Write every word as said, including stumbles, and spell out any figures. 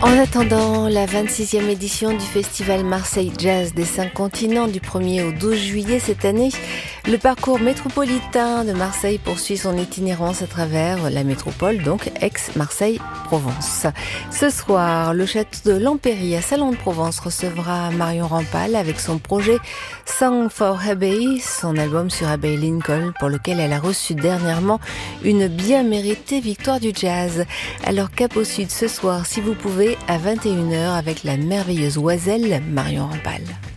En attendant la vingt-sixième édition du festival Marseille Jazz des cinq continents du premier au douze juillet cette année, le parcours métropolitain de Marseille poursuit son itinérance à travers la métropole, donc ex-Marseille-Provence. Ce soir, le château de l'Empéry à Salon de Provence recevra Marion Rampal avec son projet Song for Abbey, son album sur Abbey Lincoln pour lequel elle a reçu dernièrement une bien méritée victoire du jazz. Alors Cap au Sud ce soir, si vous pouvez, à vingt et une heures avec la merveilleuse Oiselle Marion Rampal.